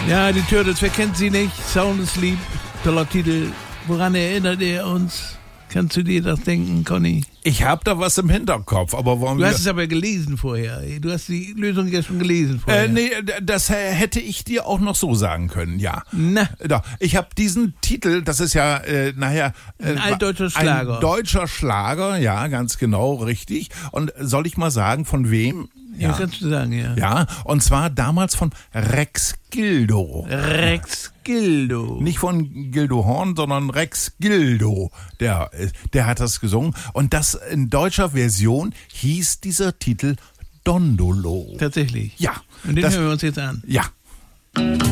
Ja, die Turtles, wer kennt sie nicht? Sound Asleep, toller Titel. Woran erinnert er uns? Kannst du dir das denken, Conny? Ich habe da was im Hinterkopf, aber wollen Du wir... hast es aber gelesen vorher. Du hast die Lösung ja schon gelesen vorher. Nee, das hätte ich dir auch noch so sagen können, ja. Na. Doch, ich habe diesen Titel, das ist ja Ein altdeutscher Schlager. Ein deutscher Schlager, ja, ganz genau, richtig. Und soll ich mal sagen, von wem? Ja, kannst du sagen, ja. Ja, und zwar damals von Rex Gildo. Rex Gildo. Nicht von Gildo Horn, sondern Rex Gildo. Der hat das gesungen. Und das in deutscher Version hieß dieser Titel Dondolo. Tatsächlich. Ja. Und den hören wir uns jetzt an. Ja.